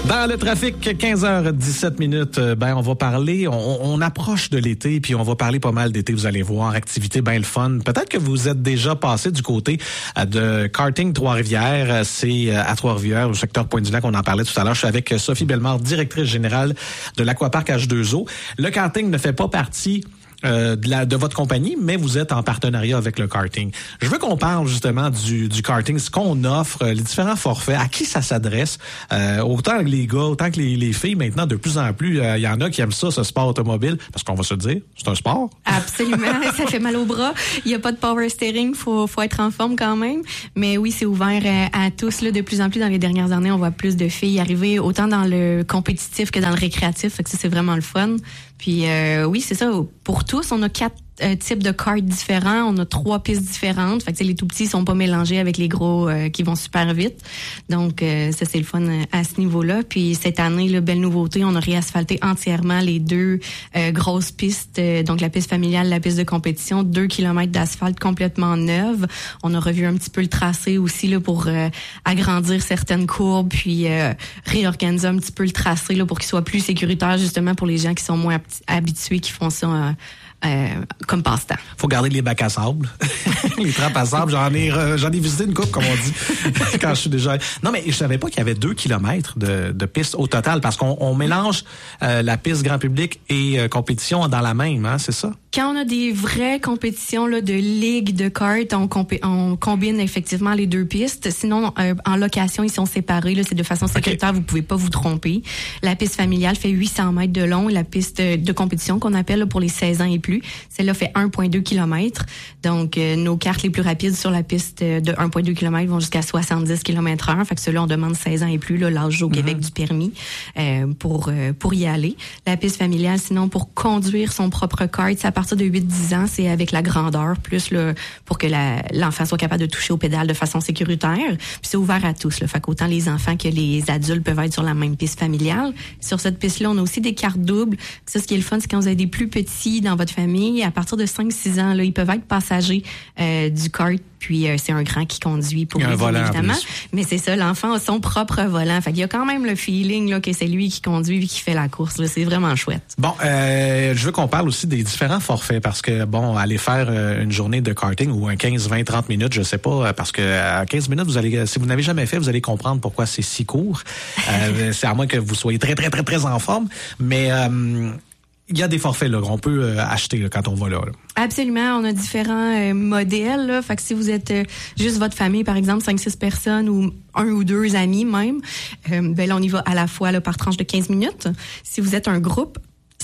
Dans le trafic, 15h17, on va parler, on approche de l'été, puis on va parler pas mal d'été, vous allez voir, activité bien le fun. Peut-être que vous êtes déjà passé du côté de karting Trois-Rivières, c'est à Trois-Rivières, au secteur Pointe-du-Lac, on en parlait tout à l'heure. Je suis avec Sophie Bellemare, directrice générale de l'Aquapark H2O. Le karting ne fait pas partie de votre compagnie, mais vous êtes en partenariat avec le karting. Je veux qu'on parle justement du karting, ce qu'on offre, les différents forfaits, à qui ça s'adresse, autant les gars, autant que les filles. Maintenant, de plus en plus, il y en a qui aiment ça, ce sport automobile, parce qu'on va se dire, c'est un sport. Absolument, ça fait mal au bras. Il n'y a pas de power steering, faut être en forme quand même. Mais oui, c'est ouvert à tous. Là, de plus en plus, dans les dernières années, on voit plus de filles arriver, autant dans le compétitif que dans le récréatif. Fait que ça, c'est vraiment le fun. Puis oui, c'est ça. Pour tous, on a 4 types de karts différents. On a 3 pistes différentes. Fait que les tout petits sont pas mélangés avec les gros qui vont super vite. Donc ça, c'est le fun à ce niveau-là. Puis cette année, là, belle nouveauté, on a réasphalté entièrement les 2 grosses pistes. Donc la piste familiale, la piste de compétition, 2 kilomètres d'asphalte complètement neuve. On a revu un petit peu le tracé aussi là pour agrandir certaines courbes, puis réorganiser un petit peu le tracé là pour qu'il soit plus sécuritaire justement pour les gens qui sont moins habitués, qui font ça comme passe-temps. Faut garder les bacs à sable, les trappes à sable. J'en ai visité une couple, comme on dit, quand je suis déjà. Non, mais je savais pas qu'il y avait 2 kilomètres de pistes au total, parce qu'on mélange la piste grand public et compétition dans la même, hein, c'est ça? Quand on a des vraies compétitions là, de ligue de kart, on combine effectivement les 2 pistes. Sinon, en location, ils sont séparés. Là, c'est de façon sécuritaire, Vous pouvez pas vous tromper. La piste familiale fait 800 mètres de long. La piste de compétition qu'on appelle là, pour les 16 ans et plus, celle-là fait 1,2 km. Donc, nos cartes les plus rapides sur la piste de 1,2 km vont jusqu'à 70 km/h. Fait que ceux-là, on demande 16 ans et plus, là, l'âge au Québec du permis, pour y aller. La piste familiale, sinon, pour conduire son propre kart, c'est à partir de 8-10 ans, c'est avec la grandeur, plus là, pour que l'enfant soit capable de toucher aux pédales de façon sécuritaire. Puis c'est ouvert à tous. Là. Fait qu'autant les enfants que les adultes peuvent être sur la même piste familiale. Sur cette piste-là, on a aussi des cartes doubles. Ça, ce qui est le fun, c'est quand vous avez des plus petits dans votre famille, à partir de 5-6 ans, là, ils peuvent être passagers du kart. Puis c'est un grand qui conduit pour lui, évidemment. Mais c'est ça, l'enfant a son propre volant. Fait qu'il y a quand même le feeling là, que c'est lui qui conduit et qui fait la course. Là. C'est vraiment chouette. Bon, je veux qu'on parle aussi des différents forfaits, parce que, bon, aller faire une journée de karting ou un 15, 20, 30 minutes, je sais pas, parce que à 15 minutes, si vous n'avez jamais fait, vous allez comprendre pourquoi c'est si court. C'est à moins que vous soyez très, très, très, très en forme. Mais il y a des forfaits là qu'on peut acheter là, quand on va là. Absolument, on a différents modèles. Là. Fait que si vous êtes juste votre famille, par exemple, 5-6 personnes ou 1 ou 2 amis même, ben là, on y va à la fois là, par tranche de 15 minutes. Si vous êtes un groupe,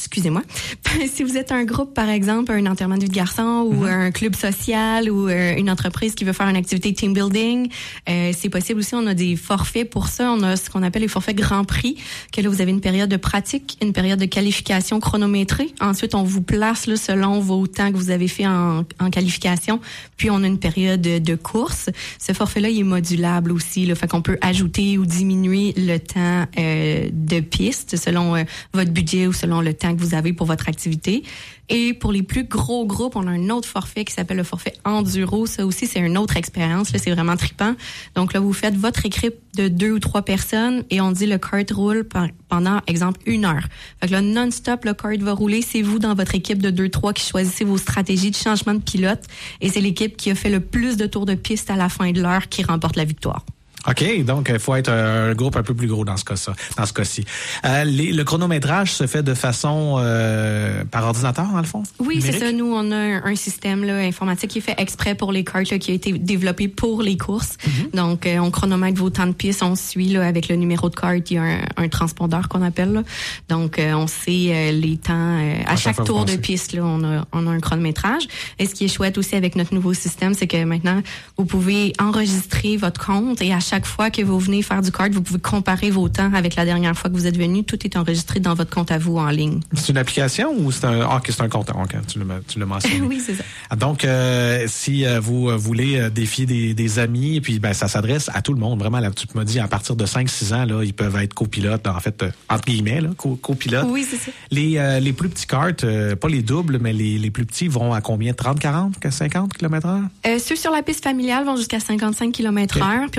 si vous êtes un groupe, par exemple, un enterrement de vie de garçon ou un club social ou une entreprise qui veut faire une activité team building, c'est possible aussi. On a des forfaits pour ça. On a ce qu'on appelle les forfaits Grand Prix, que là, vous avez une période de pratique, une période de qualification chronométrée. Ensuite, on vous place là, selon vos temps que vous avez fait en qualification. Puis, on a une période de course. Ce forfait-là, il est modulable aussi. Là, fait qu'on peut ajouter ou diminuer le temps de piste selon votre budget ou selon le temps que vous avez pour votre activité. Et pour les plus gros groupes, on a un autre forfait qui s'appelle le forfait Enduro. Ça aussi, c'est une autre expérience. Là, c'est vraiment trippant. Donc là, vous faites votre équipe de 2 ou 3 personnes et on dit le kart roule pendant, exemple, 1 heure. Fait que là, non-stop, le kart va rouler. C'est vous, dans votre équipe de 2-3, qui choisissez vos stratégies de changement de pilote. Et c'est l'équipe qui a fait le plus de tours de piste à la fin de l'heure qui remporte la victoire. OK, donc il faut être un groupe un peu plus gros dans ce cas-ci. Le chronométrage se fait de façon par ordinateur, dans le fond? Oui, numérique? C'est ça. Nous, on a un système là, informatique qui est fait exprès pour les karts, là, qui a été développé pour les courses. Donc, on chronomètre vos temps de piste, on suit là, avec le numéro de kart, il y a un transpondeur qu'on appelle. Là. Donc, on sait les temps. À chaque tour de piste, là, on a un chronométrage. Et ce qui est chouette aussi avec notre nouveau système, c'est que maintenant, vous pouvez enregistrer votre compte et à chaque fois que vous venez faire du kart, vous pouvez comparer vos temps avec la dernière fois que vous êtes venu. Tout est enregistré dans votre compte à vous en ligne. C'est une application ou c'est c'est un compte? Okay, tu l'as mentionné. Oui, c'est ça. Donc, si vous voulez défier des amis, et puis ben ça s'adresse à tout le monde. Vraiment, là, tu m'as dit, à partir de 5-6 ans, là, ils peuvent être copilotes, en fait, entre guillemets, là, copilotes. Oui, c'est ça. Les plus petits karts, pas les doubles, mais les plus petits vont à combien? 30, 40, 50 km/h? Ceux sur la piste familiale vont jusqu'à 55 km/h. Puis on a une plus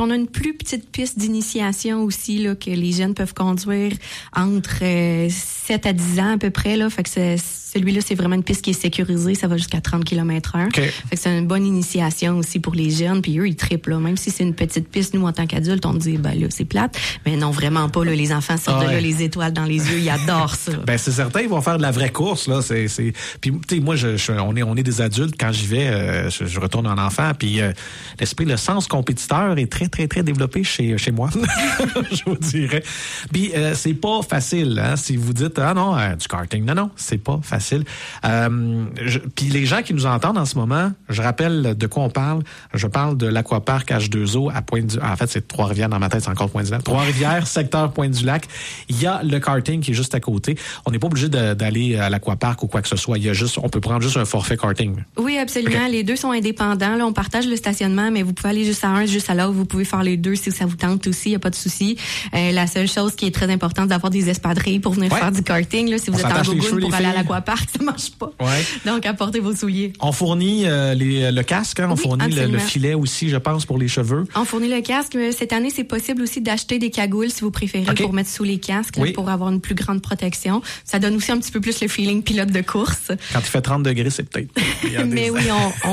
plus petite piste d'initiation aussi là, que les jeunes peuvent conduire entre 7 à 10 ans à peu près. Là. Fait que celui-là, c'est vraiment une piste qui est sécurisée. Ça va jusqu'à 30 km/h. Okay. Fait que c'est une bonne initiation aussi pour les jeunes. Puis eux, ils trippent. Là. Même si c'est une petite piste, nous, en tant qu'adultes, on dit, ben là, c'est plate. Mais non, vraiment pas. Là, les enfants sortent de là, les étoiles dans les yeux. Ils adorent ça. Ben c'est certain, ils vont faire de la vraie course. Là. Puis, tu sais, moi, on est des adultes. Quand j'y vais, je retourne en enfant. Puis, le sens compétiteur est très, très, très développé chez moi. Je vous dirais. Puis, c'est pas facile. Hein, si vous dites, ah non, du karting. Non, c'est pas facile. Puis les gens qui nous entendent en ce moment, je rappelle de quoi on parle. Je parle de l'Aquapark H2O à Pointe-du-Lac. En fait, c'est Trois-Rivières dans ma tête, c'est encore Pointe-du-Lac. Trois-Rivières, secteur Pointe-du-Lac. Il y a le karting qui est juste à côté. On n'est pas obligé d'aller à l'Aquapark ou quoi que ce soit. On peut prendre juste un forfait karting. Oui, absolument. Okay. Les deux sont indépendants. Là, on partage le stationnement, mais vous pouvez aller juste à un, juste à l'autre. Vous pouvez faire les deux si ça vous tente aussi. Il n'y a pas de souci. La seule chose qui est très importante, c'est d'avoir des espadrilles pour venir faire du karting. Là, si vous êtes en gogoune pour aller à l'Aquapark, ça marche pas. Ouais. Donc, apportez vos souliers. On fournit le casque, hein? On fournit le filet aussi, je pense, pour les cheveux. On fournit le casque. Cette année, c'est possible aussi d'acheter des cagoules, si vous préférez, pour mettre sous les casques, là, pour avoir une plus grande protection. Ça donne aussi un petit peu plus le feeling pilote de course. Quand il fait 30 degrés, c'est peut-être... Mais oui,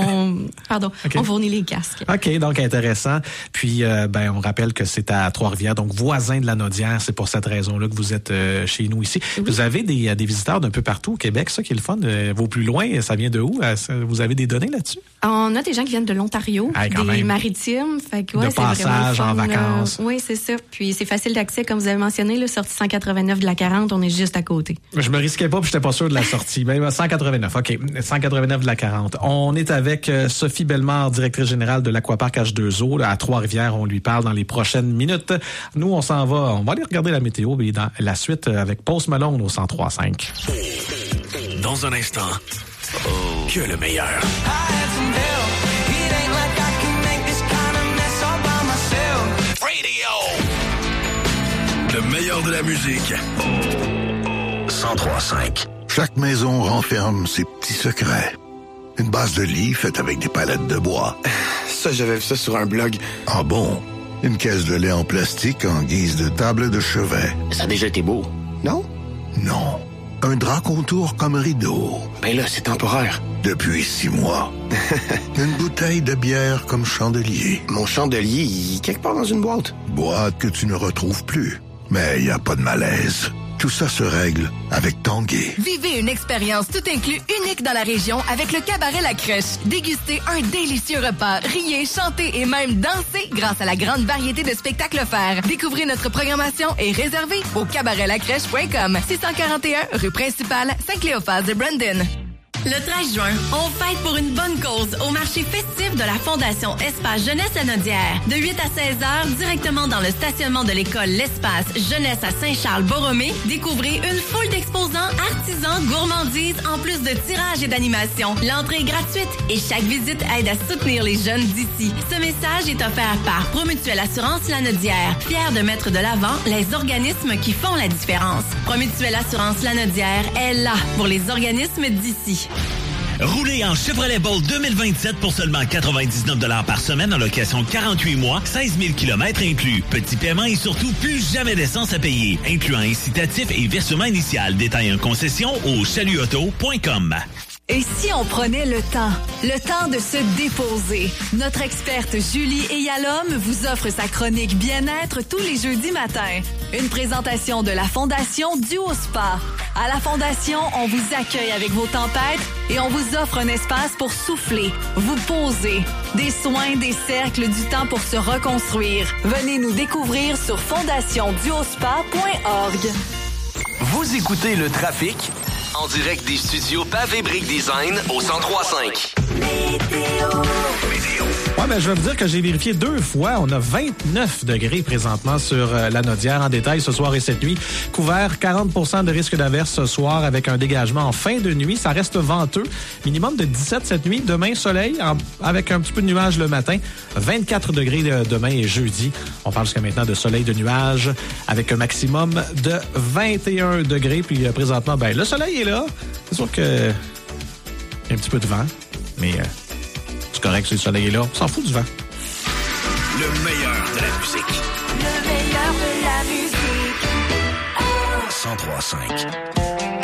on fournit les casques. OK, donc intéressant. Puis, on rappelle que c'est à Trois-Rivières, donc voisin de la Naudière. C'est pour cette raison-là que vous êtes chez nous ici. Oui. Vous avez des visiteurs d'un peu partout au Québec, ça qui est le fun. Vos plus loin, ça vient de où? Vous avez des données là-dessus? On a des gens qui viennent de l'Ontario, des Maritimes. Fait que, de passage en vacances. Oui, c'est ça. Puis c'est facile d'accès, comme vous avez mentionné, le sortie 189 de la 40, on est juste à côté. Je me risquais pas, puis j'étais pas sûr de la sortie. Ben 189, OK. 189 de la 40. On est avec Sophie Bellemare, directrice générale de l'Aquapark H2O. Là, à Trois-Rivières, on lui parle dans les prochaines minutes. Nous, on s'en va. On va aller regarder la météo et dans la suite avec Post Malone au 103.5. Dans un instant, que le meilleur. Radio. Le meilleur de la musique. 103.5. Chaque maison renferme ses petits secrets. Une base de lit faite avec des palettes de bois. Ça, j'avais vu ça sur un blog. Ah bon? Une caisse de lait en plastique en guise de table de chevet. Ça a déjà été beau, non? Non. Un drap contour comme rideau. Ben là, c'est temporaire. Depuis 6 mois. Une bouteille de bière comme chandelier. Mon chandelier, il est quelque part dans une boîte. Boîte que tu ne retrouves plus. Mais il n'y a pas de malaise. Tout ça se règle avec Tanguay. Vivez une expérience tout inclus unique dans la région avec le Cabaret La Crèche. Dégustez un délicieux repas, riez, chantez et même dansez grâce à la grande variété de spectacles offerts. Découvrez notre programmation et réservez au cabaretlacrèche.com. 641 rue principale, Saint-Cléophas de Brandon. Le 13 juin, on fête pour une bonne cause au marché festif de la Fondation Espace Jeunesse à Naudière. De 8 à 16 heures, directement dans le stationnement de l'école L'Espace Jeunesse à Saint-Charles-Borromée, découvrez une foule d'exposants, artisans, gourmandises, en plus de tirages et d'animations. L'entrée est gratuite et chaque visite aide à soutenir les jeunes d'ici. Ce message est offert par Promutuelle Assurance La Naudière, fier de mettre de l'avant les organismes qui font la différence. Promutuelle Assurance La Naudière est là pour les organismes d'ici. Roulez en Chevrolet Bolt 2027 pour seulement 99 $ par semaine en location 48 mois, 16 000 km inclus. Petit paiement et surtout plus jamais d'essence à payer, incluant incitatif et versement initial. Détail en concession au chalutauto.com. Et si on prenait le temps de se déposer? Notre experte Julie Eyalom vous offre sa chronique bien-être tous les jeudis matins. Une présentation de la Fondation Duo Spa. À la Fondation, on vous accueille avec vos tempêtes et on vous offre un espace pour souffler, vous poser. Des soins, des cercles, du temps pour se reconstruire. Venez nous découvrir sur fondationduospa.org. Vous écoutez le trafic en direct des studios Pavé Brick Design au 103.5. Ouais, ben, je vais vous dire que j'ai vérifié 2 fois. On a 29 degrés présentement sur la Naudière en détail ce soir et cette nuit. Couvert 40% de risque d'averse ce soir avec un dégagement en fin de nuit. Ça reste venteux. Minimum de 17 cette nuit. Demain, soleil avec un petit peu de nuages le matin. 24 degrés demain et jeudi. On parle jusqu'à maintenant de soleil, de nuages avec un maximum de 21 degrés. Puis présentement, ben, le soleil est là. C'est sûr que il y a un petit peu de vent, mais c'est correct si le soleil est là. On s'en fout du vent. Le meilleur de la musique. 103.5.